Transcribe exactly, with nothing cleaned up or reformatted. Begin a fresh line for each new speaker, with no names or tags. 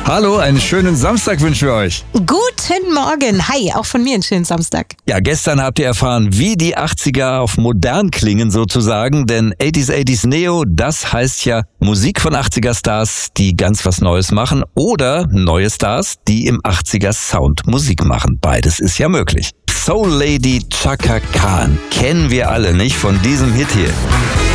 Hallo, einen schönen Samstag wünschen wir euch.
Guten Morgen. Hi, auch von mir einen schönen Samstag.
Ja, gestern habt ihr erfahren, wie die achtziger auf modern klingen sozusagen, denn achtziger achtziger Neo, das heißt ja Musik von achtziger Stars, die ganz was Neues machen, oder neue Stars, die im achtziger Sound Musik machen. Beides ist ja möglich. Soul Lady Chaka Khan kennen wir alle, nicht, von diesem Hit hier.